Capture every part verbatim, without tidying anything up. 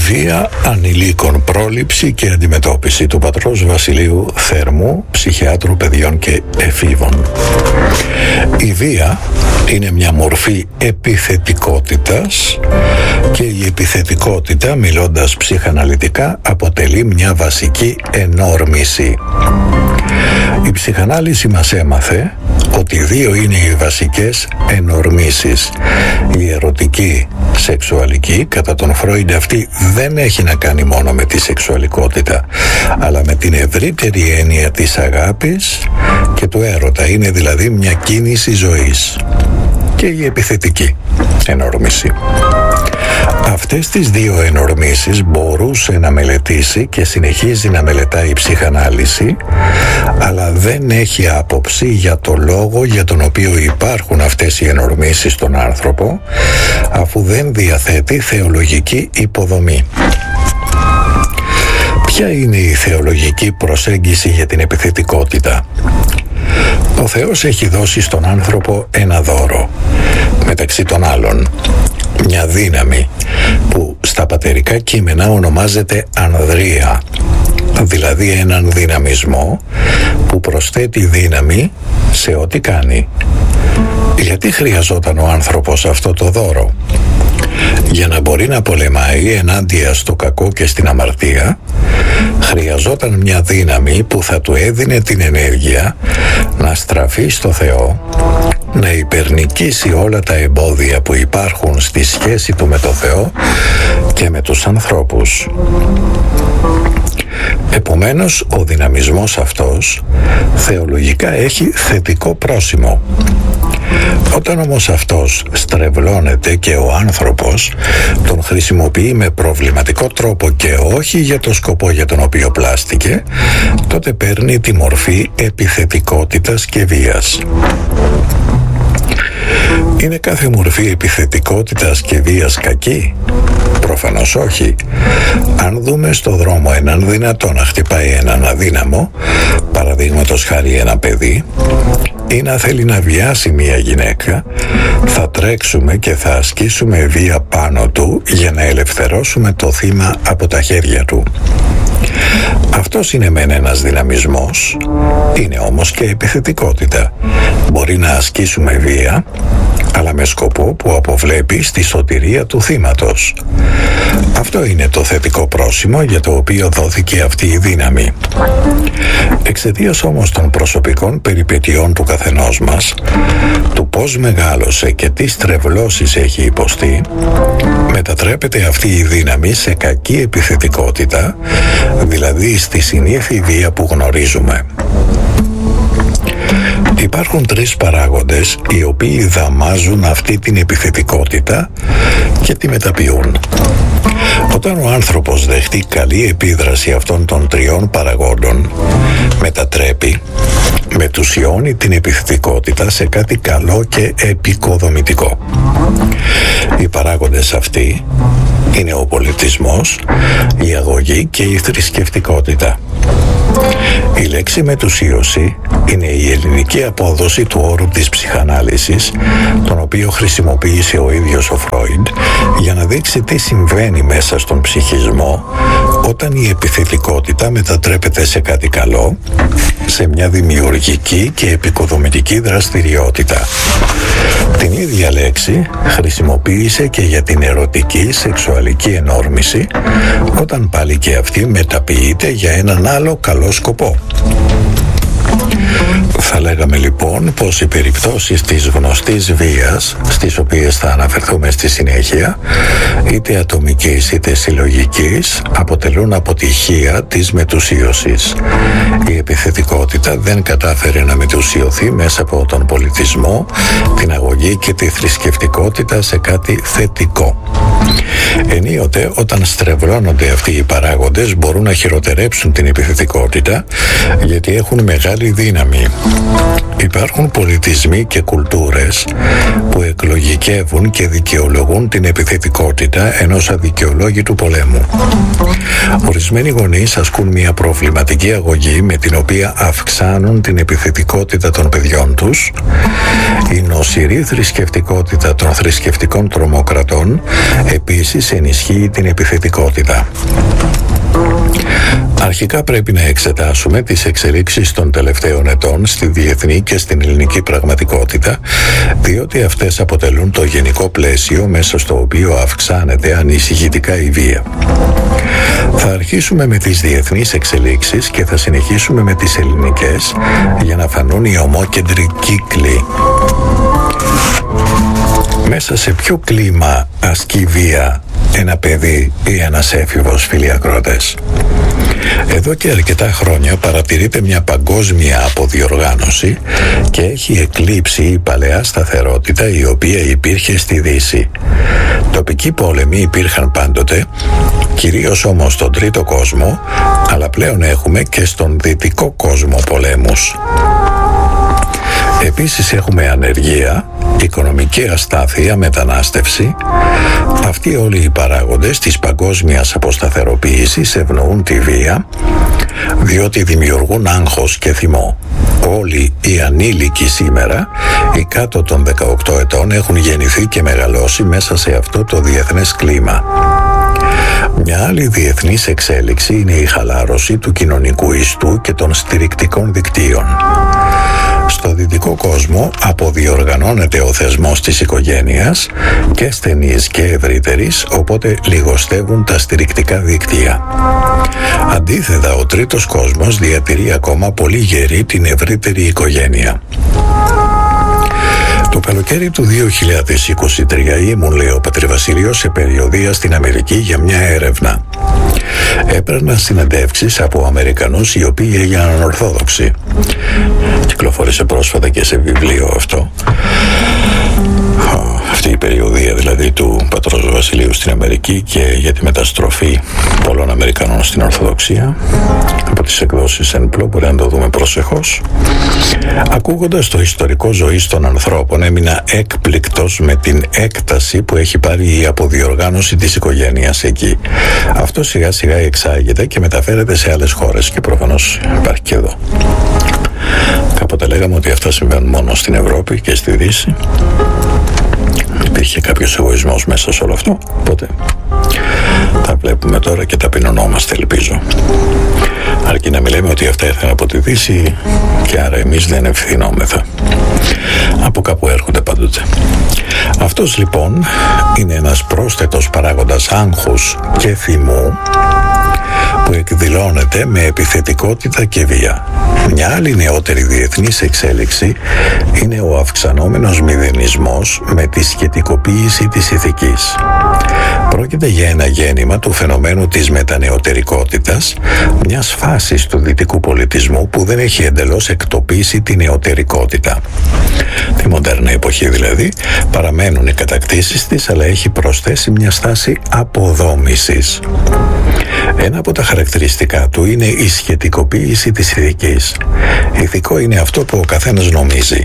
βία ανηλίκων, πρόληψη και αντιμετώπιση, του πατρός Βασιλείου Θέρμου, ψυχιάτρου παιδιών και εφήβων. Η βία είναι μια μορφή επιθετικότητας και η επιθετικότητα, μιλώντας ψυχαναλυτικά, αποτελεί μια βασική ενόρμηση. Η ψυχανάλυση μας έμαθε ότι δύο είναι οι βασικές ενορμήσεις. Η ερωτική σεξουαλική, κατά τον Φρόιντ αυτή δεν έχει να κάνει μόνο με τη σεξουαλικότητα, αλλά με την ευρύτερη έννοια της αγάπης και του έρωτα. Είναι δηλαδή μια κίνηση ζωής. Και η επιθετική ενόρμηση. Αυτές τις δύο ενορμήσεις μπορούσε να μελετήσει και συνεχίζει να μελετάει η ψυχανάλυση, αλλά δεν έχει άποψη για το λόγο για τον οποίο υπάρχουν αυτές οι ενορμήσεις στον άνθρωπο, αφού δεν διαθέτει θεολογική υποδομή. Ποια είναι η θεολογική προσέγγιση για την επιθετικότητα? Ο Θεός έχει δώσει στον άνθρωπο ένα δώρο, μεταξύ των άλλων μια δύναμη που στα πατερικά κείμενα ονομάζεται ανδρεία, δηλαδή έναν δυναμισμό που προσθέτει δύναμη σε ό,τι κάνει. Γιατί χρειαζόταν ο άνθρωπος αυτό το δώρο? Για να μπορεί να πολεμάει ενάντια στο κακό και στην αμαρτία, χρειαζόταν μια δύναμη που θα του έδινε την ενέργεια να στραφεί στο Θεό, να υπερνικήσει όλα τα εμπόδια που υπάρχουν στη σχέση του με το Θεό και με τους ανθρώπους. Επομένως, ο δυναμισμός αυτός θεολογικά έχει θετικό πρόσημο. Όταν όμως αυτός στρεβλώνεται και ο άνθρωπος τον χρησιμοποιεί με προβληματικό τρόπο και όχι για το σκοπό για τον οποίο πλάστηκε, τότε παίρνει τη μορφή επιθετικότητας και βίας. Είναι κάθε μορφή επιθετικότητας και βίας κακή? Προφανώς όχι. Αν δούμε στο δρόμο έναν δυνατό να χτυπάει έναν αδύναμο, παραδείγματος χάρη ένα παιδί, ή να θέλει να βιάσει μια γυναίκα, θα τρέξουμε και θα ασκήσουμε βία πάνω του για να ελευθερώσουμε το θύμα από τα χέρια του. Αυτός είναι μεν ένας δυναμισμός, είναι όμως και επιθετικότητα. Μπορεί να ασκήσουμε βία, αλλά με σκοπό που αποβλέπει στη σωτηρία του θύματος. Αυτό είναι το θετικό πρόσημο για το οποίο δόθηκε αυτή η δύναμη. Εξαιτίας όμως των προσωπικών περιπετειών του καθενός μας, του πώς μεγάλωσε και τι στρεβλώσεις έχει υποστεί, μετατρέπεται αυτή η δύναμη σε κακή επιθετικότητα, δηλαδή στη συνήθη βία που γνωρίζουμε. Υπάρχουν τρεις παράγοντες οι οποίοι δαμάζουν αυτή την επιθετικότητα και τη μεταποιούν. Όταν ο άνθρωπος δεχτεί καλή επίδραση αυτών των τριών παραγόντων, μετατρέπει, μετουσιώνει την επιθετικότητα σε κάτι καλό και επικοδομητικό. Οι παράγοντες αυτοί είναι ο πολιτισμός, η αγωγή και η θρησκευτικότητα. Η λέξη μετουσίωση είναι η ελληνική απόδοση του όρου της ψυχανάλυσης, τον οποίο χρησιμοποίησε ο ίδιος ο Φρόιντ για να δείξει τι συμβαίνει μέσα στον ψυχισμό όταν η επιθετικότητα μετατρέπεται σε κάτι καλό, σε μια δημιουργική και επικοδομητική δραστηριότητα. Την ίδια λέξη χρησιμοποίησε και για την ερωτική σεξουαλική ενόρμηση, όταν πάλι και αυτή μεταποιείται για έναν άλλο καλό σκοπό. Θα λέγαμε λοιπόν πως οι περιπτώσεις της γνωστής βίας, στις οποίες θα αναφερθούμε στη συνέχεια, είτε ατομικής είτε συλλογικής, αποτελούν αποτυχία της μετουσίωσης. Η επιθετικότητα δεν κατάφερε να μετουσιωθεί μέσα από τον πολιτισμό, την αγωγή και τη θρησκευτικότητα σε κάτι θετικό. Ενίοτε, όταν στρεβλώνονται αυτοί οι παράγοντες, μπορούν να χειροτερέψουν την επιθετικότητα, γιατί έχουν μεγάλη δύναμη. Υπάρχουν πολιτισμοί και κουλτούρες που εκλογικεύουν και δικαιολογούν την επιθετικότητα ενός αδικαιολόγητου πολέμου. Ορισμένοι γονείς ασκούν μια προβληματική αγωγή με την οποία αυξάνουν την επιθετικότητα των παιδιών τους. Η νοσηρή θρησκευτικότητα των θρησκευτικών τρομοκρατών επίσης επίσης ενισχύει την επιθετικότητα. Αρχικά πρέπει να εξετάσουμε τις εξελίξεις των τελευταίων ετών στη διεθνή και στην ελληνική πραγματικότητα, διότι αυτές αποτελούν το γενικό πλαίσιο μέσα στο οποίο αυξάνεται ανησυχητικά η βία. Θα αρχίσουμε με τις διεθνείς εξελίξεις και θα συνεχίσουμε με τις ελληνικές για να φανούν οι ομόκεντροι κύκλοι. Μέσα σε ποιο κλίμα ασκεί βία ένα παιδί ή ένας έφηβος, φίλοι ακροατές? Εδώ και αρκετά χρόνια παρατηρείται μια παγκόσμια αποδιοργάνωση και έχει εκλείψει η παλαιά σταθερότητα η οποία υπήρχε στη Δύση. Τοπικοί πόλεμοι υπήρχαν πάντοτε, κυρίως όμως στον τρίτο κόσμο, αλλά πλέον έχουμε και στον δυτικό κόσμο πολέμους. Επίσης έχουμε ανεργία, οικονομική αστάθεια, μετανάστευση. Αυτοί όλοι οι παράγοντες της παγκόσμιας αποσταθεροποίησης ευνοούν τη βία, διότι δημιουργούν άγχος και θυμό. Όλοι οι ανήλικοι σήμερα, οι κάτω των δεκαοκτώ ετών, έχουν γεννηθεί και μεγαλώσει μέσα σε αυτό το διεθνές κλίμα. Μια άλλη διεθνής εξέλιξη είναι η χαλάρωση του κοινωνικού ιστού και των στηρικτικών δικτύων. Στο δυτικό κόσμο αποδιοργανώνεται ο θεσμός της οικογένειας και στενής και ευρύτερης, οπότε λιγοστεύουν τα στηρικτικά δίκτυα. Αντίθετα, ο τρίτος κόσμος διατηρεί ακόμα πολύ γερή την ευρύτερη οικογένεια. Το καλοκαίρι του δύο χιλιάδες είκοσι τρία ήμουν, λέει ο Πατρivasilios, σε περιοδεία στην Αμερική για μια έρευνα. Έπαιρνα συνεντεύξεις από Αμερικανούς οι οποίοι έγιναν ορθόδοξοι. Κυκλοφόρησε πρόσφατα και σε βιβλίο αυτό. Αυτή η περιοδεία δηλαδή του πατρός Βασιλείου στην Αμερική και για τη μεταστροφή πολλών Αμερικανών στην Ορθοδοξία, από τις εκδόσεις Ενπλό, μπορεί να το δούμε προσεχώς. Ακούγοντας το ιστορικό ζωής των ανθρώπων, έμεινα έκπληκτος με την έκταση που έχει πάρει η αποδιοργάνωση της οικογένειας εκεί. Αυτό σιγά σιγά εξάγεται και μεταφέρεται σε άλλες χώρες και προφανώς υπάρχει και εδώ. Κάποτε λέγαμε ότι αυτά συμβαίνουν μόνο στην Ευρώπη και στη Δύση. Υπήρχε κάποιος εγωισμός μέσα σε όλο αυτό, οπότε τα βλέπουμε τώρα και ταπεινωνόμαστε, ελπίζω. Αρκεί να μιλάμε ότι αυτά ήρθαν από τη Δύση και άρα εμείς δεν ευθυνόμεθα. Από κάπου έρχονται πάντοτε. Αυτός λοιπόν είναι ένας πρόσθετος παράγοντας άγχους και θυμού που εκδηλώνεται με επιθετικότητα και βία. Μια άλλη νεότερη διεθνής εξέλιξη είναι ο αυξανόμενος μηδενισμός με τη σχετικοποίηση της ηθικής. Πρόκειται για ένα γέννημα του φαινομένου της μετανεωτερικότητας, μιας φάσης του δυτικού πολιτισμού που δεν έχει εντελώς εκτοπίσει τη νεωτερικότητα. Τη μοντέρνα εποχή δηλαδή παραμένουν οι κατακτήσεις της, αλλά έχει προσθέσει μια στάση αποδόμησης. Ένα από τα χαρακτηριστικά του είναι η σχετικοποίηση της ηθικής. Ηθικό είναι αυτό που ο καθένας νομίζει.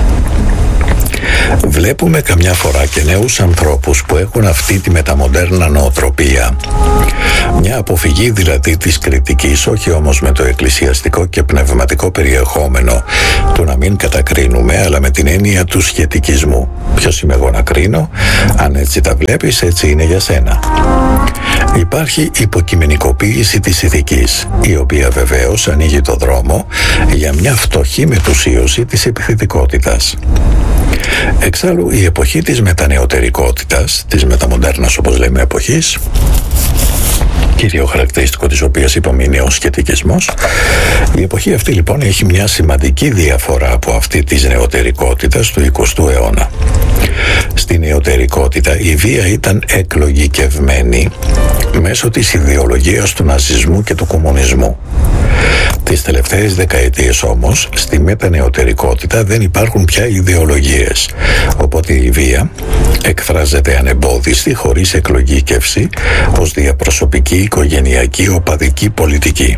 Βλέπουμε καμιά φορά και νέους ανθρώπους που έχουν αυτή τη μεταμοντέρνα νοοτροπία. Μια αποφυγή δηλαδή της κριτικής, όχι όμως με το εκκλησιαστικό και πνευματικό περιεχόμενο του να μην κατακρίνουμε, αλλά με την έννοια του σχετικισμού. Ποιος είμαι εγώ να κρίνω? Αν έτσι τα βλέπεις, έτσι είναι για σένα. Υπάρχει υποκειμενικοποίηση της ηθικής, η οποία βεβαίως ανοίγει το δρόμο για μια φτωχή μετουσίωση της επιθετικότητας. Εξάλλου, η εποχή της μετανεωτερικότητας, της μεταμοντέρνας όπως λέμε εποχής, κύριο χαρακτηριστικό της οποίας είπαμε είναι ο σχετικισμός, η εποχή αυτή λοιπόν έχει μια σημαντική διαφορά από αυτή της νεωτερικότητας του εικοστού αιώνα. Στη νεωτερικότητα η βία ήταν εκλογικευμένη μέσω της ιδεολογίας του ναζισμού και του κομμουνισμού. Τις τελευταίες δεκαετίες όμως στη μετανεωτερικότητα δεν υπάρχουν πια ιδεολογίες, οπότε η βία εκφράζεται ανεμπόδιστη, χωρίς εκλογήκευση, ως διαπροσωπική, οικογενειακή, οπαδική πολιτική.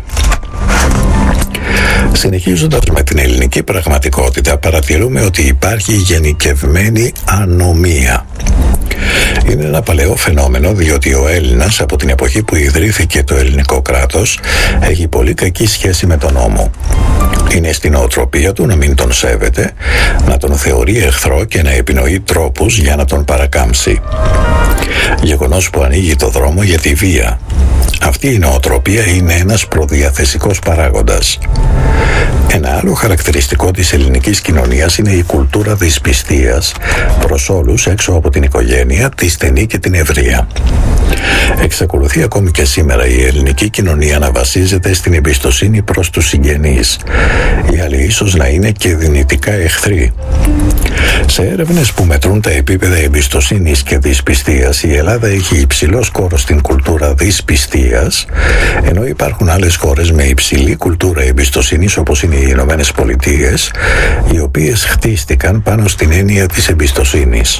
Συνεχίζοντας με την ελληνική πραγματικότητα, παρατηρούμε ότι υπάρχει γενικευμένη ανομία. Είναι ένα παλαιό φαινόμενο, διότι ο Έλληνας από την εποχή που ιδρύθηκε το ελληνικό κράτος έχει πολύ κακή σχέση με τον νόμο. Είναι στην νοοτροπία του να μην τον σέβεται, να τον θεωρεί εχθρό και να επινοεί τρόπους για να τον παρακάμψει. Γεγονός που ανοίγει το δρόμο για τη βία. Αυτή η νοοτροπία είναι ένας προδιαθεσικός παράγοντας. Ένα άλλο χαρακτηριστικό της ελληνικής κοινωνίας είναι η κουλτούρα δυσπιστίας προς όλους έξω από την οικογένεια, τη στενή και την ευρεία. Εξακολουθεί ακόμη και σήμερα η ελληνική κοινωνία να βασίζεται στην εμπιστοσύνη προς τους συγγενείς. Οι άλλοι ίσως να είναι και δυνητικά εχθροί. Σε έρευνες που μετρούν τα επίπεδα εμπιστοσύνης και δυσπιστίας, η Ελλάδα έχει υψηλό σκόρο στην κουλτούρα δυσπιστίας, ενώ υπάρχουν άλλες χώρες με υψηλή κουλτούρα εμπιστοσύνης, όπως είναι οι Ηνωμένες Πολιτείες, οι οποίες χτίστηκαν πάνω στην έννοια της εμπιστοσύνης.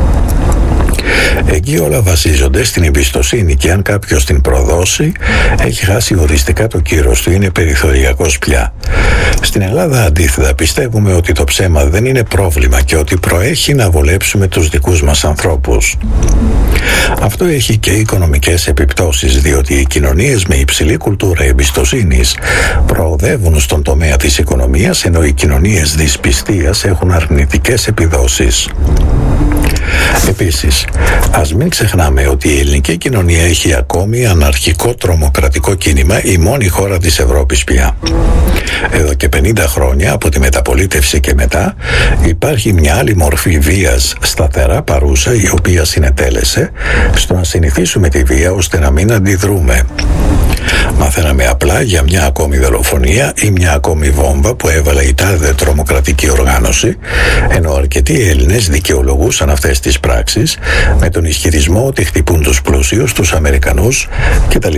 Εκεί όλα βασίζονται στην εμπιστοσύνη και αν κάποιος την προδώσει, έχει χάσει οριστικά το κύρος του, είναι περιθωριακός πια. Στην Ελλάδα αντίθετα πιστεύουμε ότι το ψέμα δεν είναι πρόβλημα και ότι προέχει να βολέψουμε τους δικούς μας ανθρώπους. Αυτό έχει και οικονομικές επιπτώσεις, διότι οι κοινωνίες με υψηλή κουλτούρα εμπιστοσύνης προοδεύουν στον τομέα της οικονομίας, ενώ οι κοινωνίες δυσπιστίας έχουν αρνητικές επιδόσεις. Επίσης, ας μην ξεχνάμε ότι η ελληνική κοινωνία έχει ακόμη αναρχικό τρομοκρατικό κίνημα, η μόνη χώρα της Ευρώπης πια. Εδώ και πενήντα χρόνια από τη μεταπολίτευση και μετά υπάρχει μια άλλη μορφή βίας σταθερά παρούσα, η οποία συνετέλεσε στο να συνηθίσουμε τη βία ώστε να μην αντιδρούμε. Μαθαίναμε απλά για μια ακόμη δολοφονία ή μια ακόμη βόμβα που έβαλε η τάδε τρομοκρατική οργάνωση, ενώ αρκετοί Έλληνες δικαιολογούσαν αυτές τις πράξεις με τον ισχυρισμό ότι χτυπούν τους πλούσιους, τους Αμερικανούς κτλ.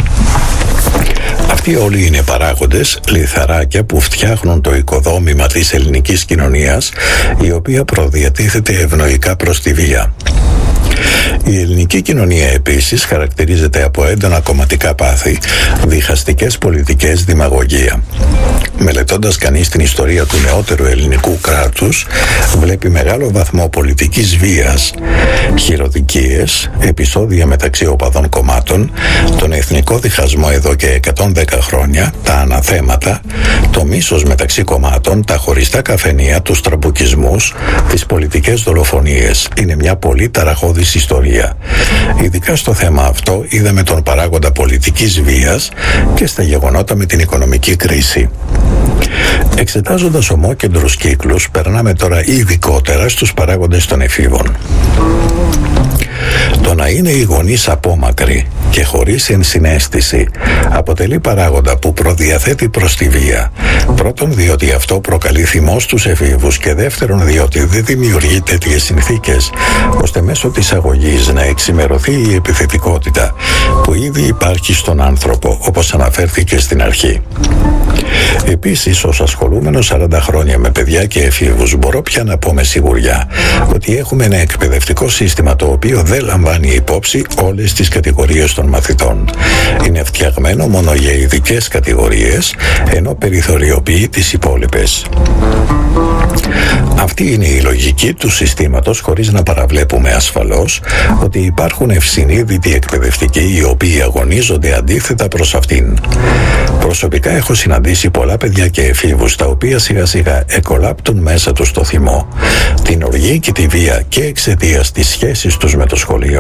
Αυτοί όλοι είναι παράγοντες, λιθαράκια που φτιάχνουν το οικοδόμημα της ελληνικής κοινωνίας, η οποία προδιατίθεται ευνοϊκά προς τη βία. Η ελληνική κοινωνία επίσης χαρακτηρίζεται από έντονα κομματικά πάθη, διχαστικές πολιτικές, δημαγωγία. Μελετώντας κανείς την ιστορία του νεότερου ελληνικού κράτους, βλέπει μεγάλο βαθμό πολιτικής βίας, χειροδικίες, επεισόδια μεταξύ οπαδών κομμάτων, τον εθνικό διχασμό εδώ και εκατόν δέκα χρόνια, τα αναθέματα, το μίσος μεταξύ κομμάτων, τα χωριστά καφενεία, τους τραμπουκισμούς, τις πολιτικές δολοφονίες. Είναι μια πολύ ταραχώδης ιστορία. Ειδικά στο θέμα αυτό είδαμε τον παράγοντα πολιτικής βίας και στα γεγονότα με την οικονομική κρίση. Εξετάζοντας ομόκεντρους κύκλους, περνάμε τώρα ειδικότερα στους παράγοντες των εφήβων. Το να είναι οι γονείς απόμακροι και χωρίς ενσυναίσθηση αποτελεί παράγοντα που προδιαθέτει προς τη βία. Πρώτον, διότι αυτό προκαλεί θυμό στους εφήβους και δεύτερον, διότι δεν δημιουργεί τέτοιες συνθήκες ώστε μέσω της αγωγής να εξημερωθεί η επιθετικότητα που ήδη υπάρχει στον άνθρωπο, όπως αναφέρθηκε στην αρχή. Επίσης, ως ασχολούμενος σαράντα χρόνια με παιδιά και εφήβους, μπορώ πια να πω με σιγουριά ότι έχουμε ένα εκπαιδευτικό σύστημα το οποίο δεν λαμβάνει υπόψη όλες τις κατηγορίες των μαθητών. Είναι φτιαγμένο μόνο για ειδικές κατηγορίες, ενώ περιθωριοποιεί τις υπόλοιπες. Αυτή είναι η λογική του συστήματος, χωρίς να παραβλέπουμε ασφαλώς ότι υπάρχουν ευσυνείδητοι εκπαιδευτικοί οι οποίοι αγωνίζονται αντίθετα προς αυτήν. Προσωπικά έχω συναντήσει πολλά παιδιά και εφήβους τα οποία σιγά σιγά εκολάπτουν μέσα τους το θυμό, την οργή και τη βία και εξαιτίας της σχέσης τους με το σχολείο.